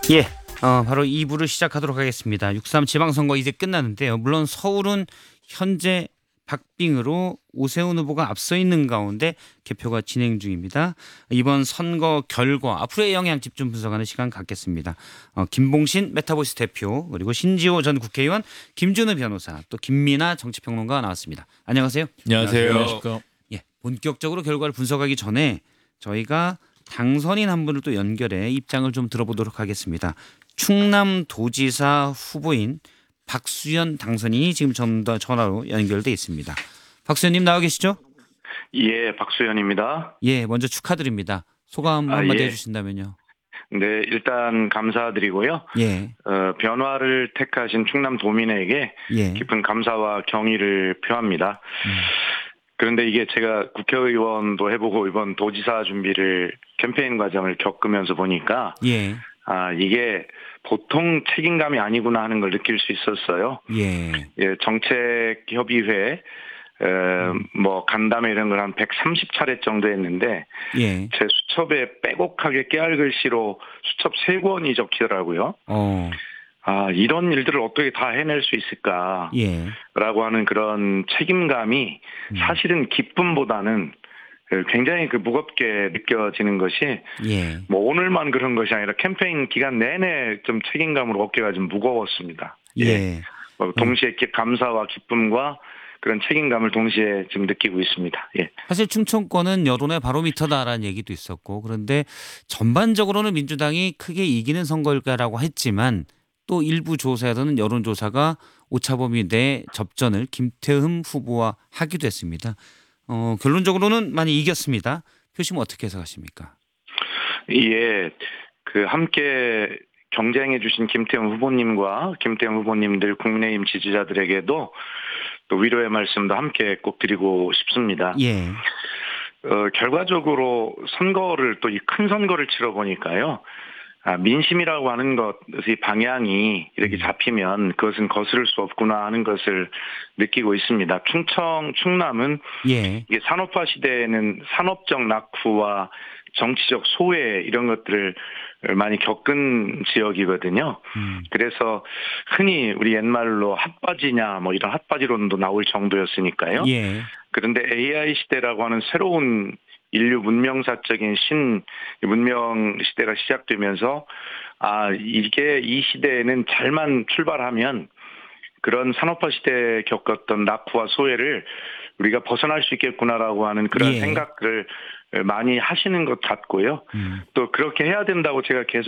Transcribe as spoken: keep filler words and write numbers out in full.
예, 어, 바로 이 부를 시작하도록 하겠습니다. 육삼 지방선거 이제 끝났는데요. 물론 서울은 현재 박빙으로 오세훈 후보가 앞서 있는 가운데 개표가 진행 중입니다. 이번 선거 결과 앞으로의 영향 집중 분석하는 시간 갖겠습니다. 어, 김봉신 메타보이스 대표 그리고 신지호 전 국회의원, 김준우 변호사, 또 김민아 정치평론가가 나왔습니다. 안녕하세요. 안녕하세요. 안녕하십니까. 예, 본격적으로 결과를 분석하기 전에 저희가 당선인 한 분을 또 연결해 입장을 좀 들어보도록 하겠습니다. 충남도지사 후보인 박수현 당선인이 지금 전화, 전화로 연결돼 있습니다. 박수현님 나와 계시죠? 예, 박수현입니다. 예, 먼저 축하드립니다. 소감 아, 한마디 예. 해주신다면요. 네, 일단 감사드리고요. 예, 어, 변화를 택하신 충남도민에게 예, 깊은 감사와 경의를 표합니다. 그런데 이게 제가 국회의원도 해보고 이번 도지사 준비를 캠페인 과정을 겪으면서 보니까 예, 아, 이게 보통 책임감이 아니구나 하는 걸 느낄 수 있었어요. 예, 예, 정책협의회 에, 뭐 간담회 이런 걸 한 백삼십 차례 정도 했는데 예, 제 수첩에 빼곡하게 깨알 글씨로 수첩 세 권이 적히더라고요. 어, 아, 이런 일들을 어떻게 다 해낼 수 있을까라고 예, 하는 그런 책임감이 사실은 기쁨보다는 굉장히 그 무겁게 느껴지는 것이 예, 뭐 오늘만 그런 것이 아니라 캠페인 기간 내내 좀 책임감으로 어깨가 좀 무거웠습니다. 예. 어, 동시에 이렇게 감사와 기쁨과 그런 책임감을 동시에 지금 느끼고 있습니다. 예. 사실 충청권은 여론의 바로미터다라는 얘기도 있었고, 그런데 전반적으로는 민주당이 크게 이기는 선거일까라고 했지만 또 일부 조사에서는 여론조사가 오차범위 내 접전을 김태흠 후보와 하기도 했습니다. 어, 결론적으로는 많이 이겼습니다. 표심 어떻게 해석하십니까? 예, 그 함께 경쟁해 주신 김태형 후보님과 김태형 후보님들 국민의힘 지지자들에게도 또 위로의 말씀도 함께 꼭 드리고 싶습니다. 예, 어, 결과적으로 선거를 또 이 큰 선거를 치러 보니까요. 아, 민심이라고 하는 것의 방향이 이렇게 잡히면 그것은 거스를 수 없구나 하는 것을 느끼고 있습니다. 충청, 충남은 예, 이게 산업화 시대에는 산업적 낙후와 정치적 소외 이런 것들을 많이 겪은 지역이거든요. 음, 그래서 흔히 우리 옛말로 핫바지냐 뭐 이런 핫바지론도 나올 정도였으니까요. 예, 그런데 에이아이 시대라고 하는 새로운 인류 문명사적인 신 문명 시대가 시작되면서 아 이게 이 시대에는 잘만 출발하면 그런 산업화 시대에 겪었던 낙후와 소외를 우리가 벗어날 수 있겠구나라고 하는 그런 예. 생각을 많이 하시는 것 같고요. 음. 또 그렇게 해야 된다고 제가 계속